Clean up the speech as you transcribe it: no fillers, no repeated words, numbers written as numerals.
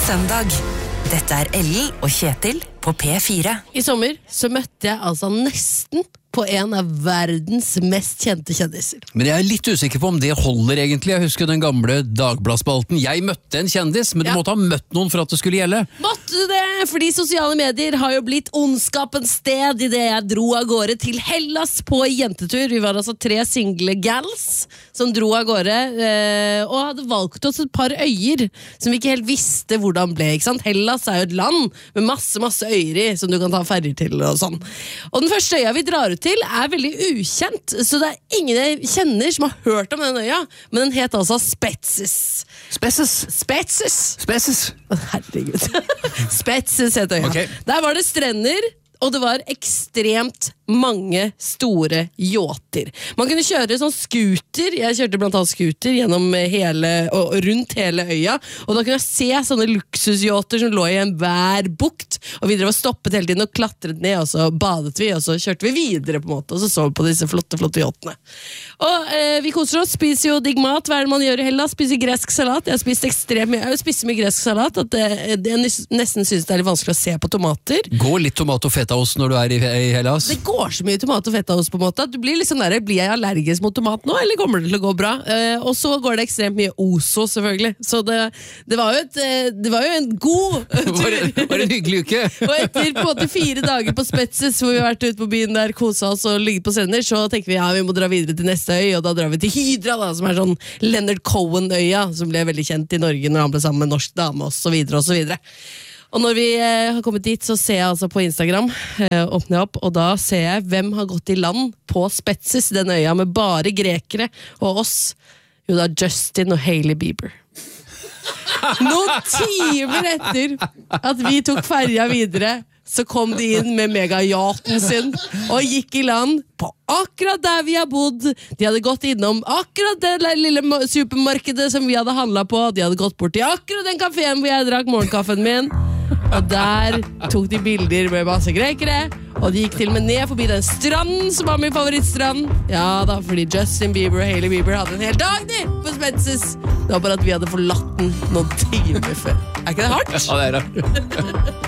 søndag. Dette Ellen og Kjetil på P4. I sommer så møtte jeg altså nesten på en av verdens mest kjente kjendiser. Men jeg litt usikker på om det holder egentlig. Jeg husker den gamle Dagbladspalten. Jeg møtte en kjendis, men du måtte ha møtt noen for at det skulle gjelde. Måtte du det? Fordi sosiale medier har jo blitt ondskapens sted I det jeg dro av gårde til Hellas på jentetur. Vi var altså 3 single gals som dro av gårde og hadde valgt oss et par øyer som vi ikke helt visste hvordan ble, ikke sant? Hellas jo et land med masse øyer I som du kan ta ferger til og sånn. Og den første øya vi drar ut til veldig ukjent, så det ingen jeg kjenner som har hørt om den øya, men den het altså Spetses. Spetses. Herregud. Spetses het øya. Okay. Der var det strender, og det var ekstremt mange store yachter. Man kunne kjøre sånn scooter, jeg kjørte blant annet scooter gjennom hele, og rundt hele øya, og da kunne jeg se sånne luksusyachter som lå I en hver bukt, og vi drev og stoppet hele tiden og klatret ned, og så badet vi, og så kjørte vi videre på en måte, og så vi på disse flotte yachtene. Og vi koser oss, spiser jo digg mat, hva det man gjør I Hellas? Spiser gresk salat, jeg har spist ekstremt mye, jeg spiser mye gresk salat, at jeg nesten synes det litt vanskelig å se på tomater. Går litt tomat og fetaost når du I Hellas? Det går så mye tomat og fetaost på en måte at du blir liksom der, blir jeg allergisk mot tomat nå, eller kommer det til å gå bra? Og så går det ekstremt mye oso selvfølgelig, så det var jo en god tur. Var en hyggelig uke. Og etter på en måte 4 dager på Spetses, hvor vi har vært ute på byen der, koset oss og ligget på sender, så tenker vi, vi må dra videre til neste øy, og da drar vi til Hydra da, som sånn Leonard Cohen-øya, som ble veldig kjent I Norge når han ble sammen med en norsk dame, og så videre og så videre. Og når vi har kommet dit, så ser jeg altså på Instagram, åpner jeg opp, og da ser jeg hvem har gått I land på Spetses, den øya med bare grekere og oss. Jo, da Justin og Hailey Bieber. Noen timer etter at vi tok ferja videre, så kom de inn med megayachten sin og gikk I land på akkurat der vi har bodd. De hadde gått innom akkurat det lille supermarkedet som vi hadde handlet på. De hadde gått bort til akkurat den kaféen hvor jeg drakk morgenkaffen min. Og der tok de bilder med masse grekere, og de gikk til og med ned forbi den stranden som var min favorittstrand. Ja da, fordi Justin Bieber og Hailey Bieber hadde en hel dag de på Spetses. Det var bare at vi hadde forlatt den noen timer før. Ikke det hardt? Ja, det det.